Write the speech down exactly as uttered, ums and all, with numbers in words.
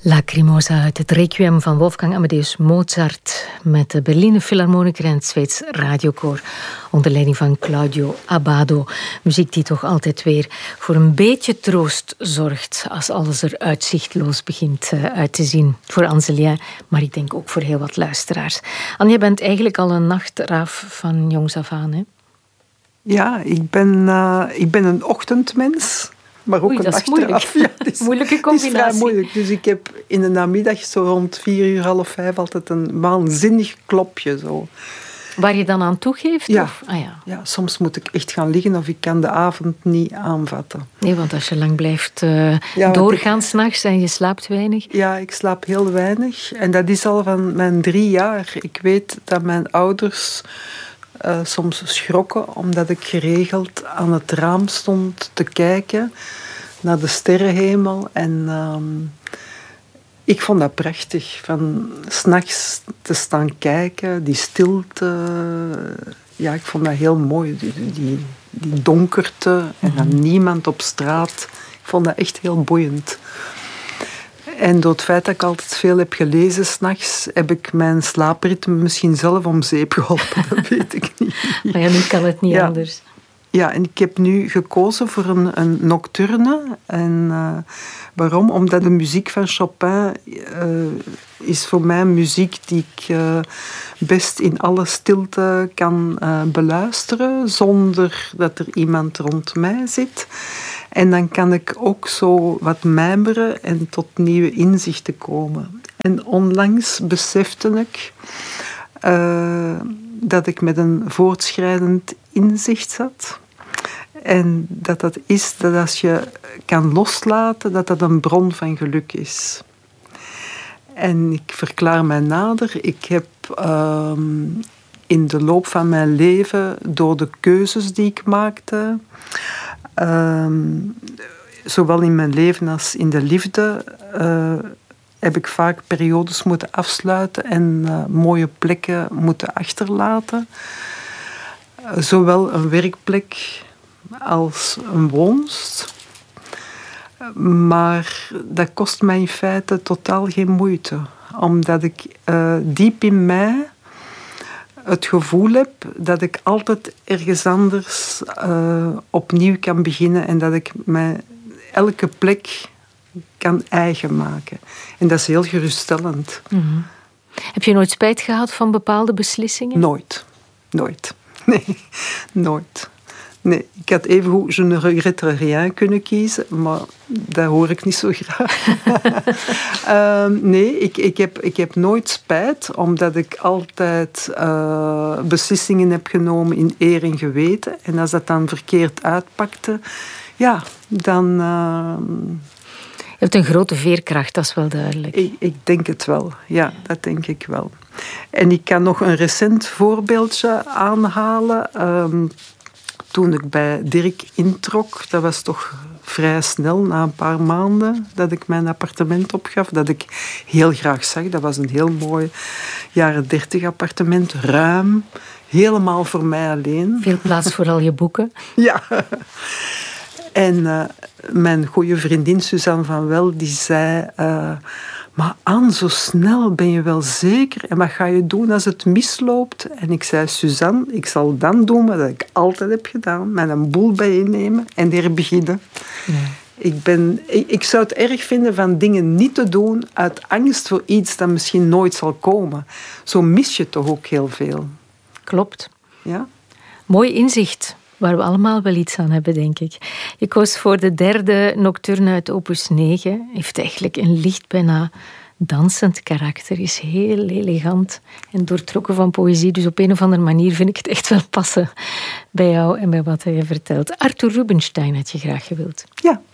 Lacrimosa uit het Requiem van Wolfgang Amadeus Mozart met de Berliner Philharmoniker en het Zweeds Radiokoor onder leiding van Claudio Abbado. Muziek die toch altijd weer voor een beetje troost zorgt als alles er uitzichtloos begint uit te zien. Voor Anselien, maar ik denk ook voor heel wat luisteraars. Anne, je bent eigenlijk al een nachtraaf van jongs af aan, hè? Ja, ik ben, uh, ik ben een ochtendmens. Maar ook Oei, een dat is moeilijk. Ja, het is, Moeilijke combinatie. Het is vrij moeilijk. Dus ik heb in de namiddag zo rond vier uur, half vijf altijd een waanzinnig klopje. Zo. Waar je dan aan toegeeft? Ja. Of? Ah, ja. Ja, soms moet ik echt gaan liggen of ik kan de avond niet aanvatten. Nee, want als je lang blijft uh, ja, doorgaan ik, 's nachts en je slaapt weinig. Ja, ik slaap heel weinig. En dat is al van mijn drie jaar. Ik weet dat mijn ouders Uh, soms schrokken omdat ik geregeld aan het raam stond te kijken naar de sterrenhemel. En uh, ik vond dat prachtig, van 's nachts te staan kijken, die stilte. Ja, ik vond dat heel mooi, die, die, die donkerte en dan niemand op straat. Ik vond dat echt heel boeiend. En door het feit dat ik altijd veel heb gelezen 's nachts, heb ik mijn slaapritme misschien zelf om zeep geholpen. Dat weet ik niet. Maar ja, nu kan het niet ja. anders. Ja, en ik heb nu gekozen voor een, een nocturne. En uh, waarom? Omdat de muziek van Chopin uh, is voor mij muziek die ik uh, best in alle stilte kan uh, beluisteren, zonder dat er iemand rond mij zit. En dan kan ik ook zo wat mijmeren en tot nieuwe inzichten komen. En onlangs besefte ik uh, dat ik met een voortschrijdend inzicht zat. En dat dat is dat als je kan loslaten, dat dat een bron van geluk is. En ik verklaar mij nader. Ik heb uh, in de loop van mijn leven, door de keuzes die ik maakte, Uh, zowel in mijn leven als in de liefde uh, heb ik vaak periodes moeten afsluiten en uh, mooie plekken moeten achterlaten. Uh, zowel een werkplek als een woonst. Maar dat kost mij in feite totaal geen moeite. Omdat ik uh, diep in mij het gevoel heb dat ik altijd ergens anders uh, opnieuw kan beginnen en dat ik mij elke plek kan eigen maken. En dat is heel geruststellend. Mm-hmm. Heb je nooit spijt gehad van bepaalde beslissingen? Nooit. Nooit. Nee, nooit. Nee, ik had evengoed je ne regrette rien kunnen kiezen, maar dat hoor ik niet zo graag. uh, nee, ik, ik, heb, ik heb nooit spijt, omdat ik altijd uh, beslissingen heb genomen in eer en geweten. En als dat dan verkeerd uitpakte, ja, dan... Uh, Je hebt een grote veerkracht, dat is wel duidelijk. Ik, ik denk het wel, ja, dat denk ik wel. En ik kan nog een recent voorbeeldje aanhalen. Um, Toen ik bij Dirk introk, dat was toch vrij snel, na een paar maanden, dat ik mijn appartement opgaf, dat ik heel graag zag. Dat was een heel mooi jaren dertig appartement, ruim, helemaal voor mij alleen. Veel plaats voor al je boeken. Ja. En uh, mijn goede vriendin Suzanne van Wel, die zei... Uh, maar Anne, zo snel ben je wel zeker? En wat ga je doen als het misloopt? En ik zei, Suzanne, ik zal dan doen wat ik altijd heb gedaan. Met een boel bijeennemen en weer beginnen. Ja. Ik, ben, ik, ik zou het erg vinden van dingen niet te doen uit angst voor iets dat misschien nooit zal komen. Zo mis je toch ook heel veel. Klopt. Ja? Mooi inzicht. Waar we allemaal wel iets aan hebben, denk ik. Je koos voor de derde nocturne uit opus negen. Heeft eigenlijk een licht, bijna dansend karakter. Is heel elegant en doortrokken van poëzie. Dus op een of andere manier vind ik het echt wel passen bij jou en bij wat je vertelt. Arthur Rubinstein had je graag gewild. Ja.